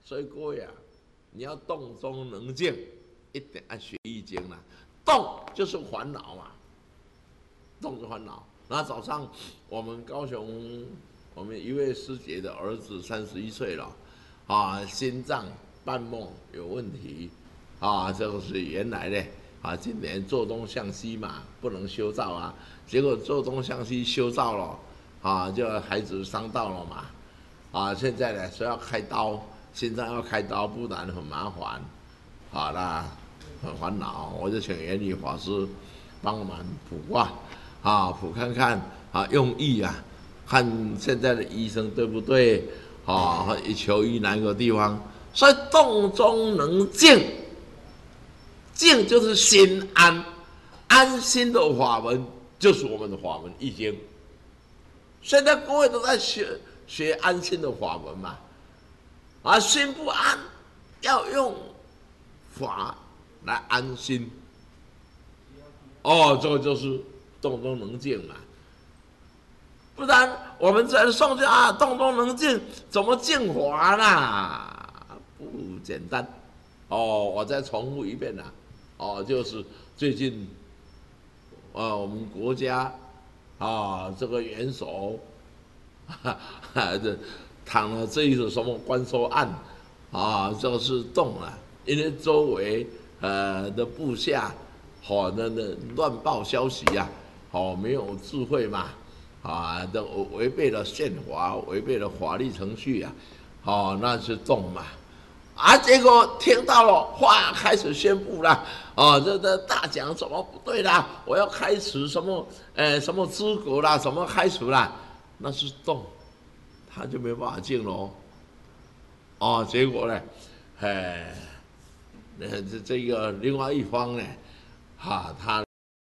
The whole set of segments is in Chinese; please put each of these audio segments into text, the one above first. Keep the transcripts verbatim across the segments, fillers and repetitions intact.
所以各位啊，你要动中能静，一定要学易经啦。动就是烦恼嘛，动是烦恼。那早上我们高雄我们一位师姐的儿子三十一岁了，啊，心脏瓣膜有问题，啊，这个是原来的啊，今年做东向西嘛，不能修造啊，结果做东向西修造了，啊，就孩子伤到了嘛，啊，现在呢说要开刀，心脏要开刀，不然很麻烦，好啦，很烦恼，我就请元理法师帮我们卜卦，啊，卜看看啊，用意啊，看现在的医生对不对，啊，求医哪一个地方，所以动中能静，静就是心安，安心的法门就是我们的法门易经。现在各位都在学学安心的法门嘛，啊，心不安，要用法来安心。哦，这个就是动中能静嘛。不然我们在诵经啊，动中能静，怎么静法啦？不简单。哦，我再重复一遍啦。哦，就是最近，啊，我们国家啊，这个元首，哈哈，这谈了这一个什么关收案，啊，这个是动了，因为周围呃的部下，好、哦、那那乱报消息呀、啊，好、哦、没有智慧嘛，啊，这违背了宪法，违背了法律程序呀、啊，好、哦、那是动嘛。啊！结果听到了，话开始宣布了，啊，这这大奖怎么不对啦？我要开除什么，呃，什么资格啦，什么开除啦？那是动，他就没办法进喽。哦，结果呢，哎，呃，这这个另外一方呢，哈、啊，他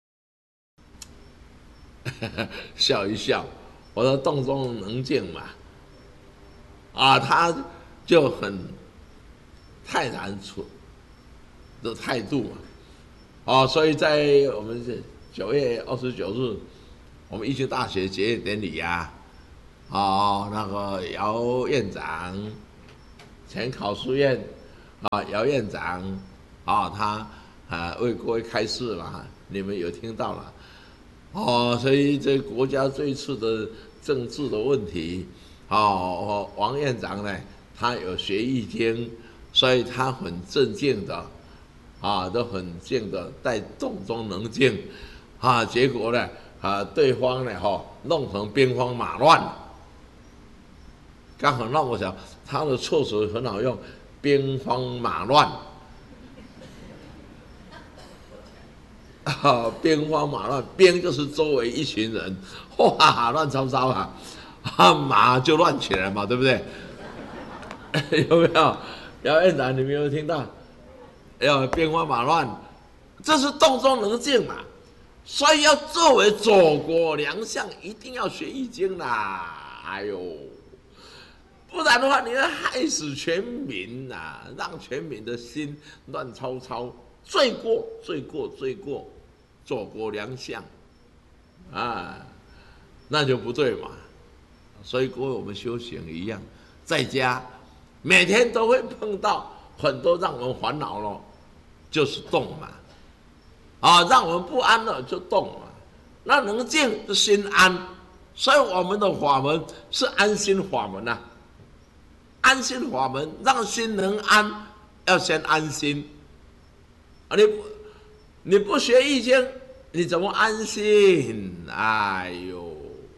呵呵笑一笑，我说动中能静嘛，啊，他就很泰然处的态度嘛，啊，所以在我们是九月二十九日，我们义经大学结业典礼呀、啊，啊，那个姚院长，前考试院啊，姚院长啊，他啊为各位开示嘛，你们有听到了，哦、啊，所以这国家这一次的政治的问题，啊，王院长呢，他有学易经。所以他很镇静的，啊，都很静的，在动中能静，啊，结果呢，啊，对方呢，哈、哦，弄成兵荒马乱，刚好让我想，他的措辞很好用，兵荒马乱，啊，兵荒马乱，兵就是周围一群人，哇，乱糟糟啊，啊，马就乱起来嘛，对不对？有没有？姚院长，你没有听到？要兵荒马乱，这是动中能静嘛？所以要作为佐国良相，一定要学易经啦！哎呦，不然的话，你要害死全民呐、啊，让全民的心乱糟糟，罪过，罪过，罪过，佐国良相啊，那就不对嘛。所以各位，我们修行一样，在家。每天都会碰到很多让我们烦恼了，就是动嘛，啊，让我们不安了就动嘛。那能静就心安，所以我们的法门是安心法门呐、啊。安心法门让心能安，要先安心。啊，你不你不学易经，你怎么安心？哎呦，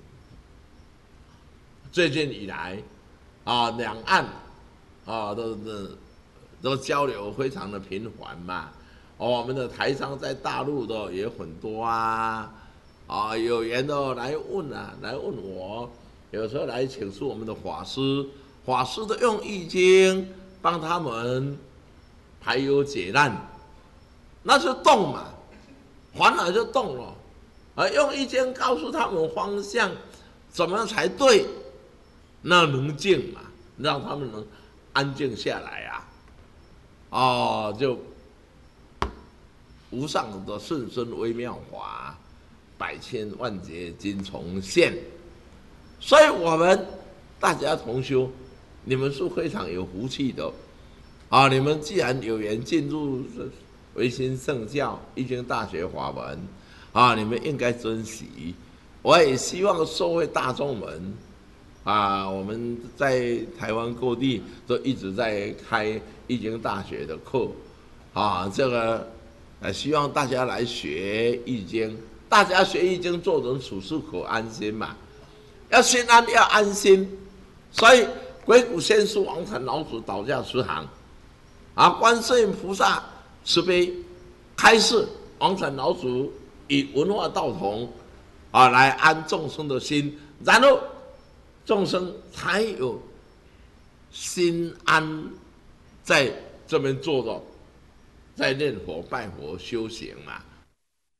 最近以来啊，两岸。啊，都都都交流非常的频繁嘛。哦，我们的台商在大陆的也很多啊。啊，有缘的来问啊，来问我，有时候来请示我们的法师，法师都用易经帮他们排忧解难，那是动嘛，烦恼就动了。而用易经告诉他们方向，怎么样才对，那能静嘛，让他们能安静下来啊，哦，就无上的甚深微妙法，百千万劫今重现。所以我们大家同修，你们是非常有福气的， 啊，你们既然有缘进入维新圣教易经大学法门，啊，你们应该珍惜。我也希望社会大众们，啊，我们在台湾各地都一直在开易经大学的课，啊，这个呃，希望大家来学易经，大家学易经做人处事可安心嘛，要心安要安心，所以鬼谷先师王禅老祖导驾慈航。啊，观世音菩萨慈悲开示，王禅老祖以文化道同，啊，来安众生的心，然后众生才有心安，在这边坐着，在念佛拜佛修行嘛。